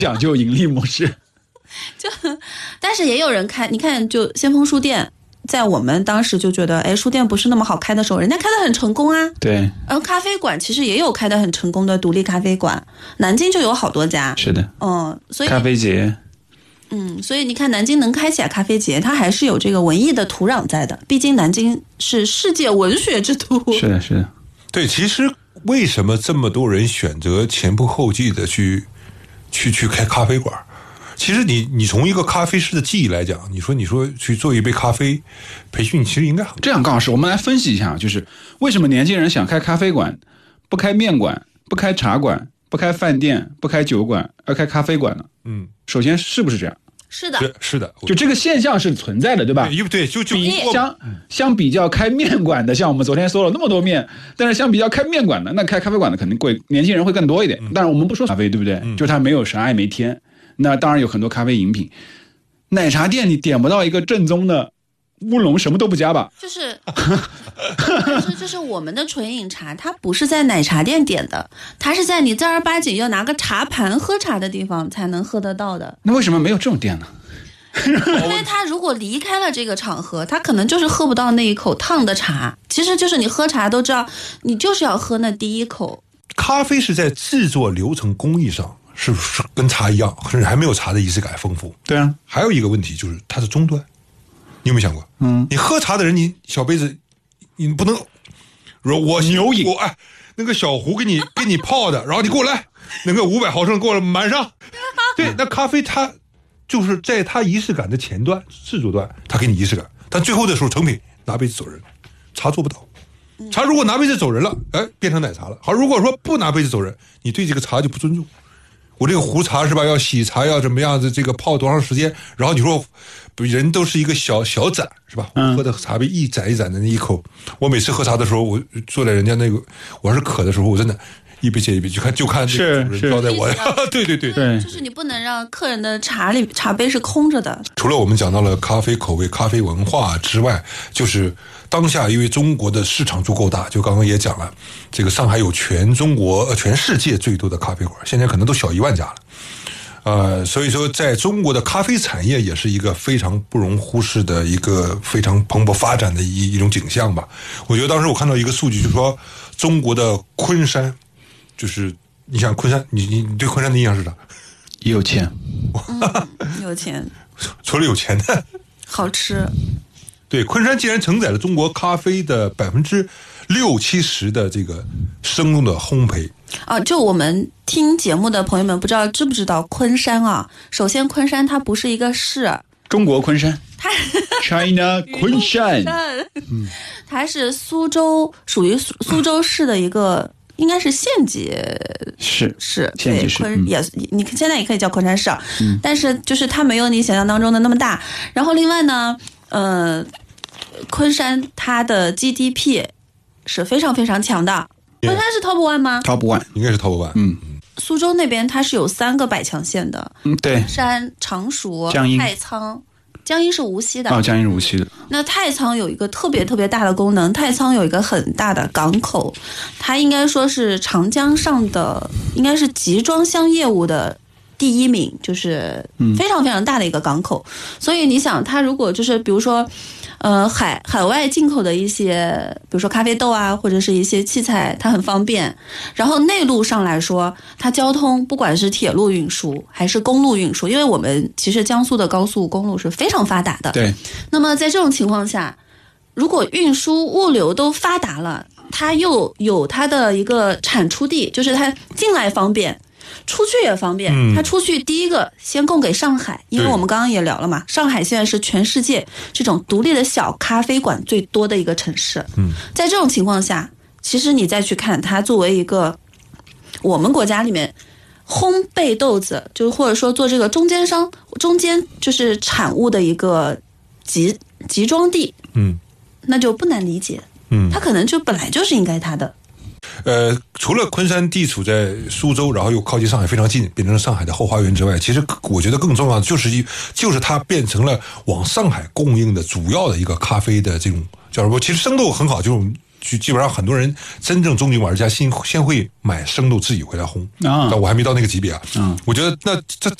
讲究盈利模式。 但是也有人开，你看就先锋书店。在我们当时就觉得，哎，书店不是那么好开的时候，人家开得很成功啊。 对。 然后咖啡馆其实也有开得很成功的独立咖啡馆，南京就有好多家。 是的。 所以咖啡节。 所以你看南京能开起来咖啡节，它还是有这个文艺的土壤在的。毕竟南京是世界文学之都。 是的，是的。 对，其实为什么这么多人选择前仆后继的去开咖啡馆？其实你从一个咖啡师的技艺来讲，你说去做一杯咖啡培训，其实应该很这样。高老师，我们来分析一下，就是为什么年轻人想开咖啡馆，不开面馆，不开茶馆，不开饭店，不开酒馆，而开咖啡馆呢？首先是不是这样？ 是的， 是的， 就这个现象是存在的，对吧？ 对，就相比较开面馆的，像我们昨天说了那么多面，但是相比较开面馆的，那开咖啡馆的肯定贵，年轻人会更多一点。当然我们不说咖啡，对不对？就是它没有啥也没添。那当然有很多咖啡饮品，奶茶店你点不到一个正宗的乌龙什么都不加吧？ 就是我们的纯饮茶，它不是在奶茶店点的，它是在你正儿八经要拿个茶盘喝茶的地方才能喝得到的。 那为什么没有这种店呢？ 因为他如果离开了这个场合，他可能就是喝不到那一口烫的茶。其实就是你喝茶都知道，你就是要喝那第一口。 咖啡是在制作流程工艺上是跟茶一样，甚至还没有茶的仪式感丰富。 对啊。 还有一个问题就是它是终端，你有没有想过？你喝茶的人，你小杯子，你不能，我牛饮， 那个小壶给你泡的，然后你给我来那个500毫升给我满上。对，那咖啡它就是在它仪式感的前端制作端，它给你仪式感，但最后的时候成品拿杯子走人，茶做不到。茶如果拿杯子走人了，变成奶茶了。好，如果说不拿杯子走人，你对这个茶就不尊重。我这个壶茶是吧？要洗茶，要怎么样子？这个泡多长时间？然后你说，人都是一个小盏是吧？我喝的茶杯一盏一盏的那一口，我每次喝茶的时候，我坐在人家那个，我要是渴的时候，我真的一杯接一杯，就看这个主人招待我。对， 就是你不能让客人的茶杯是空着的。 除了我们讲到了咖啡口味、咖啡文化之外，就是当下因为中国的市场足够大，就刚刚也讲了，这个上海有全世界最多的咖啡馆，现在可能都小1万家了。所以说在中国的咖啡产业也是一个非常不容忽视的一个非常蓬勃发展的一种景象吧。我觉得当时我看到一个数据，就是说中国的昆山，就是你想昆山，你对昆山的印象是啥？ 有钱。 有钱。 除了有钱的， 好吃。 对，昆山竟然承载了中国咖啡的60%-70%的这个生动的烘焙。 就我们听节目的朋友们不知道知不知道昆山啊？首先昆山它不是一个市， 中国昆山， 它 China 昆山， 它是属于苏州市的一个，应该是县级市， 县级市， 你现在也可以叫昆山市，但是就是它没有你想象当中的那么大。然后另外呢，昆山它的 GDP 是非常非常强的。昆山是 Top 1吗 ？Top 1 应该是 Top 1。 苏州那边它是有3个百强县的。 对。 昆山、常熟、太仓。江阴是无锡的。 江阴是无锡的。 那太仓有一个特别特别大的功能，太仓有一个很大的港口，它应该说是长江上的，应该是集装箱业务的第1名，就是非常非常大的一个港口。所以你想，它如果就是比如说海外进口的一些，比如说咖啡豆啊，或者是一些器材，它很方便。然后内陆上来说，它交通不管是铁路运输还是公路运输，因为我们其实江苏的高速公路是非常发达的。 对。 那么在这种情况下，如果运输物流都发达了，它又有它的一个产出地，就是它进来方便，出去也方便。它出去第一个先供给上海，因为我们刚刚也聊了嘛，上海现在是全世界这种独立的小咖啡馆最多的一个城市。在这种情况下，其实你再去看它作为一个我们国家里面烘焙豆子，就或者说做这个中间就是产物的一个集装地，那就不难理解。它可能就本来就是应该它的。 除了昆山地处在苏州，然后又靠近上海非常近，变成了上海的后花园之外，其实我觉得更重要的就是它变成了往上海供应的主要的一个咖啡的这种叫什么？其实生豆很好，就是基本上很多人真正终极玩家先会买生豆自己回来烘啊， 但我还没到那个级别啊。我觉得那这